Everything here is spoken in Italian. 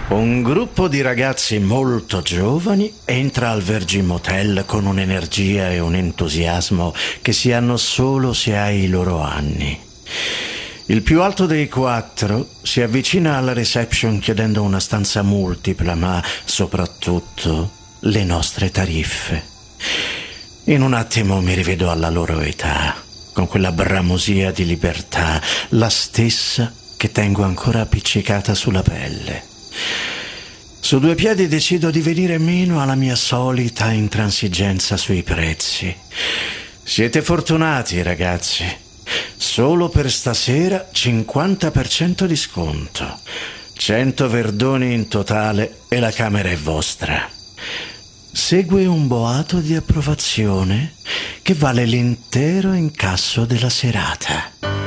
Un gruppo di ragazzi molto giovani entra al Virgin Motel con un'energia e un entusiasmo che si hanno solo se hai i loro anni. Il più alto dei quattro si avvicina alla reception chiedendo una stanza multipla, ma soprattutto le nostre tariffe. In un attimo mi rivedo alla loro età, con quella bramosia di libertà, la stessa che tengo ancora appiccicata sulla pelle. Su due piedi decido di venire meno alla mia solita intransigenza sui prezzi. Siete fortunati, ragazzi. Solo per stasera 50% di sconto. 100 verdoni in totale e la camera è vostra. Segue un boato di approvazione che vale l'intero incasso della serata.